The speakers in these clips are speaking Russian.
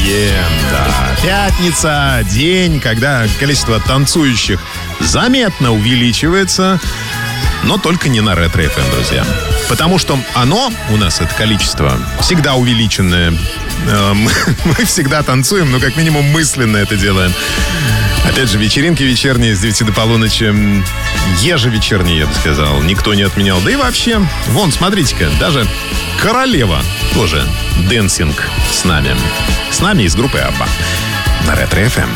настроение. Да, пятница, день, когда количество танцующих заметно увеличивается, но только не на Ретро-ФМ, друзья. Потому что оно, у нас это количество, всегда увеличенное. Мы всегда танцуем, но как минимум мысленно это делаем. Опять же, вечеринки вечерние с 9 до полуночи, ежевечерние, я бы сказал, никто не отменял. Да и вообще, вон, смотрите-ка, даже королева тоже дэнсинг с нами. С нами из группы Абба на Ретро-ФМ.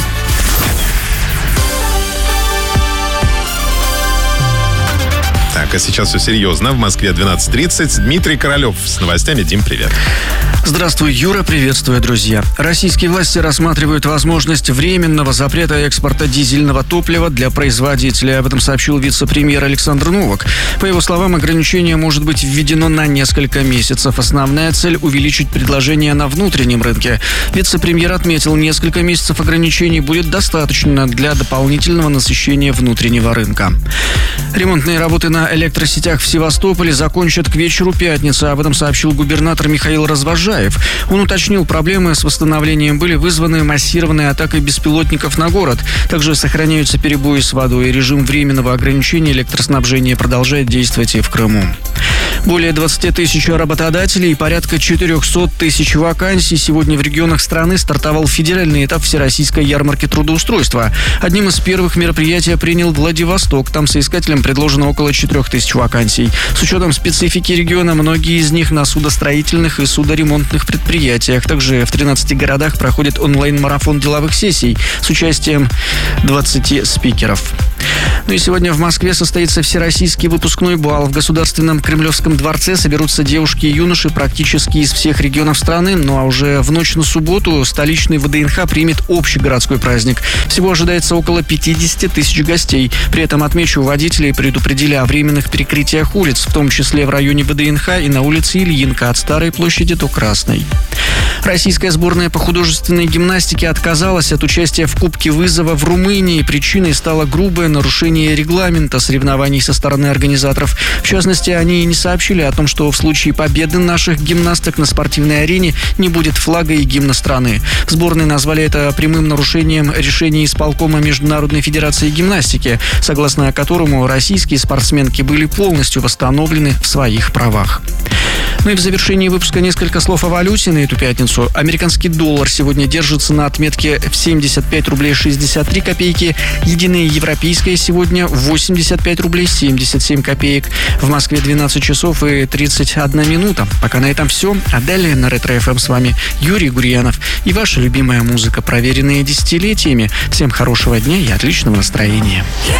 Так, а сейчас все серьезно. В Москве 12:30. Дмитрий Королев с новостями. Дим, привет. Здравствуй, Юра. Приветствую, друзья. Российские власти рассматривают возможность временного запрета экспорта дизельного топлива для производителей. Об этом сообщил вице-премьер Александр Новак. По его словам, ограничение может быть введено на несколько месяцев. Основная цель – увеличить предложение на внутреннем рынке. Вице-премьер отметил, несколько месяцев ограничений будет достаточно для дополнительного насыщения внутреннего рынка. Ремонтные работы на электросетях в Севастополе закончат к вечеру пятницы. Об этом сообщил губернатор Михаил Развожаев. Он уточнил, проблемы с восстановлением были вызваны массированной атакой беспилотников на город. Также сохраняются перебои с водой. Режим временного ограничения электроснабжения продолжает действовать и в Крыму. Более 20 тысяч работодателей и порядка 400 тысяч вакансий. Сегодня в регионах страны стартовал федеральный этап Всероссийской ярмарки трудоустройства. Одним из первых мероприятий принял Владивосток. Там соискателям предложено около 4 тысяч вакансий. С учетом специфики региона, многие из них на судостроительных и судоремонтных предприятиях. Также в 13 городах проходит онлайн-марафон деловых сессий с участием 20 спикеров. Ну и сегодня в Москве состоится всероссийский выпускной бал. В Государственном Кремлевском дворце соберутся девушки и юноши практически из всех регионов страны. Ну а уже в ночь на субботу столичный ВДНХ примет общий городской праздник. Всего ожидается около 50 тысяч гостей. При этом, отмечу, водителей предупредили о временных перекрытиях улиц, в том числе в районе ВДНХ и на улице Ильинка от Старой площади до Красной. Российская сборная по художественной гимнастике отказалась от участия в Кубке вызова в Румынии. Причиной стало грубое нарушение регламента соревнований со стороны организаторов. В частности, они не сообщили о том, что в случае победы наших гимнасток на спортивной арене не будет флага и гимна страны. В сборной назвали это прямым нарушением решения исполкома Международной федерации гимнастики, согласно которому российские спортсменки были полностью восстановлены в своих правах. Ну и в завершении выпуска несколько слов о валюте на эту пятницу. Американский доллар сегодня держится на отметке в 75 рублей 63 копейки. Единая европейская сегодня 85 рублей 77 копеек. В Москве 12 часов и 31 минута. Пока на этом все. А далее на Ретро-ФМ с вами Юрий Гурьянов и ваша любимая музыка, проверенная десятилетиями. Всем хорошего дня и отличного настроения.